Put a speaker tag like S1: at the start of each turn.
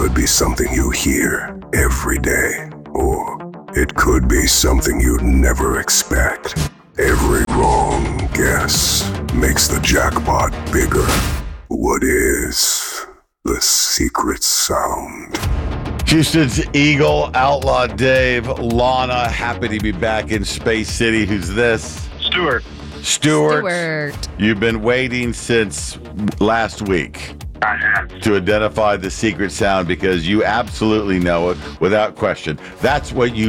S1: could be something you hear every day, or it could be something you'd never expect. Every wrong guess makes the jackpot bigger. What is the secret sound?
S2: Houston's Eagle, Outlaw Dave, Lana, happy to be back in Space City. Who's this? Stuart. You've been waiting since last week to identify the secret sound because you absolutely know it without question. That's what you